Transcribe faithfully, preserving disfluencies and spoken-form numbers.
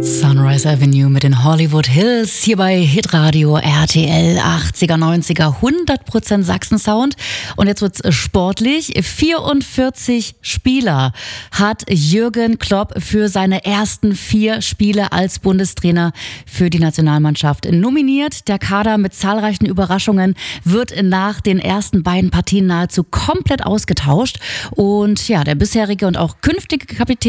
Sunrise Avenue mit den Hollywood Hills hier bei Hitradio R T L achtziger, neunziger, hundert Prozent Sachsen-Sound. Und jetzt wird's sportlich. vierundvierzig Spieler hat Jürgen Klopp für seine ersten vier Spiele als Bundestrainer für die Nationalmannschaft nominiert. Der Kader mit zahlreichen Überraschungen wird nach den ersten beiden Partien nahezu komplett ausgetauscht. Und ja, der bisherige und auch künftige Kapitän